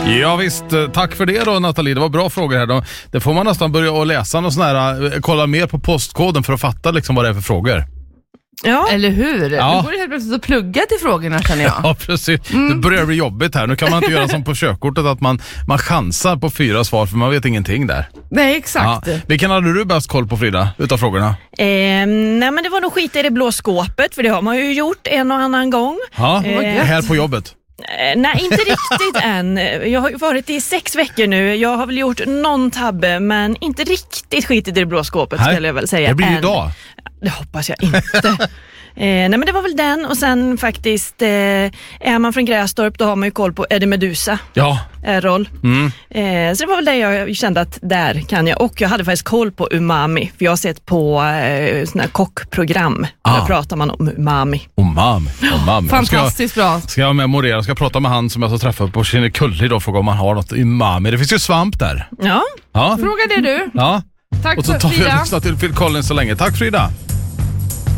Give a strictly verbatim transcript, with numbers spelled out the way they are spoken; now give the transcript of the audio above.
Ja visst, tack för det då Nathalie, det var bra frågor här då. Det får man nästan börja att läsa och sån här, kolla mer på postkoden för att fatta liksom vad det är för frågor. Ja. Eller hur? Ja. Du borde helt plötsligt att plugga till frågorna, känner jag. Ja, precis. Mm. Det börjar bli jobbigt här. Nu kan man inte göra som på körkortet att man, man chansar på fyra svar för man vet ingenting där. Nej, exakt. Ja. Vilken hade du bäst koll på, Frida, utav frågorna? Eh, nej men det var nog skit i det blå skåpet, för det har man ju gjort en och annan gång. Ja, Eh. här på jobbet. Eh, nej, inte riktigt än. Jag har ju varit i sex veckor nu. Jag har väl gjort någon tabbe, men inte riktigt skit i det blå skåpet, Nej, skulle jag väl säga. det blir ju än. idag. Det hoppas jag inte. Eh, nej men det var väl den, och sen faktiskt eh, är man från Grästorp, då har man ju koll på Eddie Meduza. Ja. Roll. Mm. Eh, så det var väl det jag kände att där kan jag. Och jag hade faktiskt koll på umami, för jag har sett på eh, såna här kockprogram. Ah. Där pratar man om umami. Umami. Umami. Fantastiskt ska jag, bra. Ska jag memorera, ska jag prata med han som jag ska träffa på Kinnekulli då, fråga om han har något umami. Det finns ju svamp där. Ja. Ja. Fråga det du. Ja. Tack Och så för tar vi och Frida. lyssnar till Phil Collins så länge. Tack Frida.